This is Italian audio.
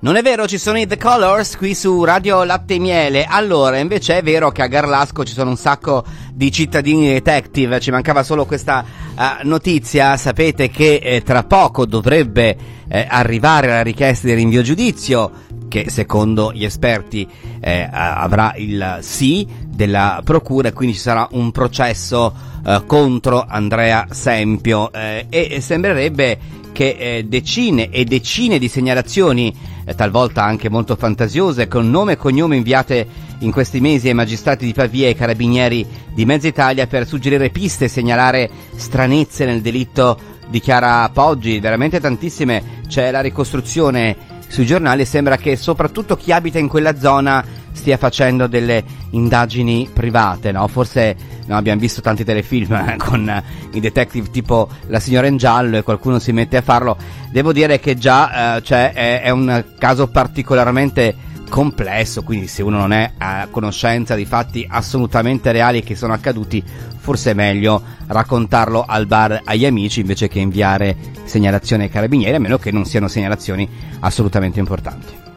Non è vero, ci sono i The Colors qui su Radio Latte e Miele. Allora, invece è vero che a Garlasco ci sono un sacco di cittadini detective. Ci mancava solo questa notizia. Sapete che tra poco dovrebbe arrivare la richiesta di rinvio a giudizio, che secondo gli esperti avrà il sì della procura, e quindi ci sarà un processo contro Andrea Sempio, e sembrerebbe che decine e decine di segnalazioni, talvolta anche molto fantasiose, con nome e cognome, inviate in questi mesi ai magistrati di Pavia e ai carabinieri di mezza Italia per suggerire piste e segnalare stranezze nel delitto di Chiara Poggi, veramente tantissime. C'è la ricostruzione sui giornali, sembra che soprattutto chi abita in quella zona stia facendo delle indagini private, no? Forse abbiamo visto tanti telefilm con i detective tipo La signora in giallo, e qualcuno si mette a farlo. Devo dire che già è un caso particolarmente complesso, quindi se uno non è a conoscenza di fatti assolutamente reali che sono accaduti, forse è meglio raccontarlo al bar agli amici invece che inviare segnalazioni ai carabinieri, a meno che non siano segnalazioni assolutamente importanti.